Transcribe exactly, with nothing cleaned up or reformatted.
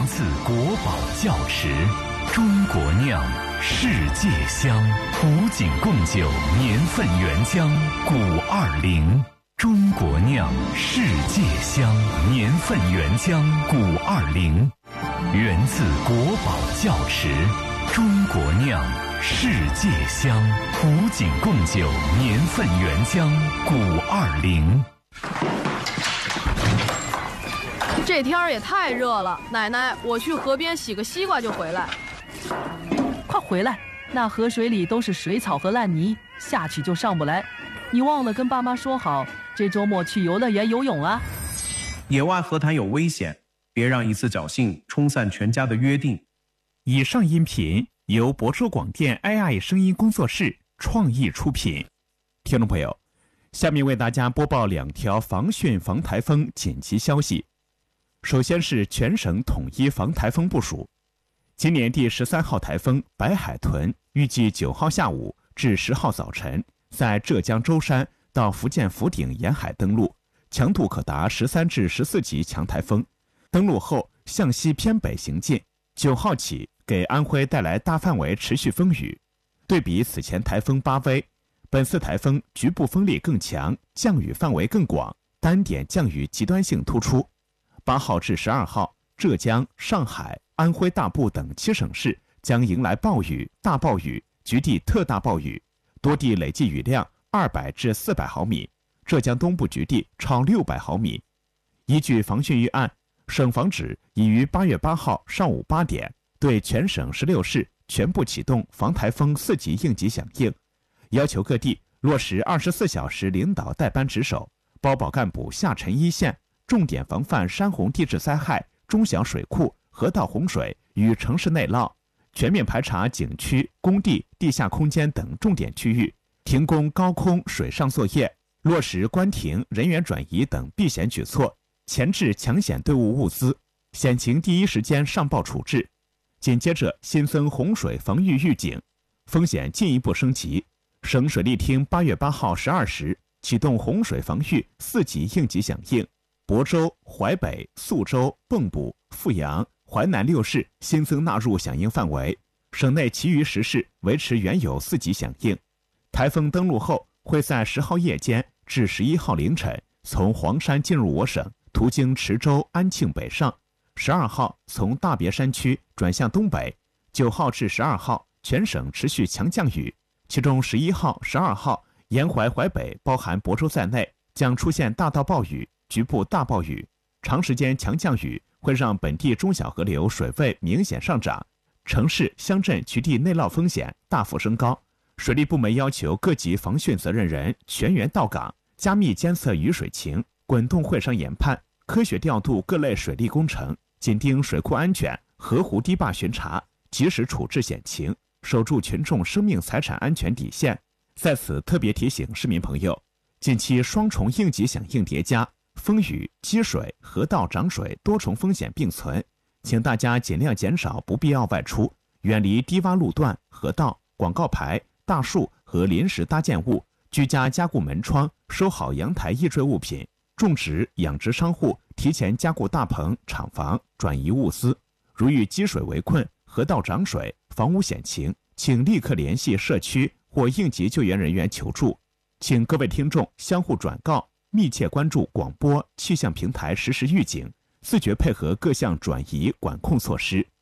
自国宝窖池，中国酿，世界香。古井贡酒年份原浆古二零，中国酿，世界香。年份原浆古二零，源自国宝窖池，中国酿，世界香。古井贡酒年份原浆古二零。 这天儿也太热了，奶奶，我去河边洗个西瓜就回来。 快回来，那河水里都是水草和烂泥，下去就上不来。你忘了跟爸妈说好，这周末去游乐园游泳啊？ 野外河滩有危险，别让一次侥幸冲散全家的约定。 以上音频由博州广电 A I 声音工作室创意出品。听众朋友，下面为大家播报两条防汛防台风紧急消息。首先是全省统一防台风部署。今年第十三号台风白海豚预计九号下午至十号早晨在浙江舟山到福建福鼎沿海登陆，强度可达十三至十四级强台风。登陆后向西偏北行进，九号起给安徽带来大范围持续风雨。对比此前台风巴威，本次台风局部风力更强，降雨范围更广，单点降雨极端性突出。八号至十二号，浙江、上海、安徽大部等七省市将迎来暴雨、大暴雨、局地特大暴雨，多地累计雨量二百至四百毫米，浙江东部局地超六百毫米。依据防汛预案，省防指已于八月八号上午八点对全省十六市全部启动防台风四级应急响应，要求各地落实二十四小时领导带班值守，包保干部下沉一线，重点防范山洪地质灾害、中小水库、河道洪水与城市内涝，全面排查景区、工地、地下空间等重点区域，停工高空水上作业，落实关停、人员转移等避险举措，前置抢险队伍物资，险情第一时间上报处置。紧接着新增洪水防御预警，风险进一步升级。省水利厅八月八号十二时启动洪水防御四级应急响应。亳州、淮北、宿州、蚌埠、阜阳、淮南六市新增纳入响应范围，省内其余十市维持原有四级响应。台风登陆后，会在十号夜间至十一号凌晨从黄山进入我省，途经池州、安庆北上；十二号从大别山区转向东北；九号至十二号全省持续强降雨，其中十一号、十二号沿淮淮北包含亳州在内将出现大到暴雨、局部大暴雨，长时间强降雨会让本地中小河流水位明显上涨，城市、乡镇局地内涝风险大幅升高。水利部门要求各级防汛责任人全员到岗，加密监测雨水情，滚动会商研判，科学调度各类水利工程，紧盯水库安全，河湖堤坝巡查，及时处置险情，守住群众生命财产安全底线。在此特别提醒市民朋友，近期双重应急响应叠加，风雨、积水、河道涨水多重风险并存，请大家尽量减少不必要外出，远离低洼路段、河道、广告牌、大树和临时搭建物，居家加固门窗，收好阳台易坠物品。种植、养殖商户提前加固大棚、厂房，转移物资。如遇积水围困、河道涨水、房屋险情，请立刻联系社区或应急救援人员求助。请各位听众相互转告，密切关注广播、气象平台实时预警，自觉配合各项转移管控措施。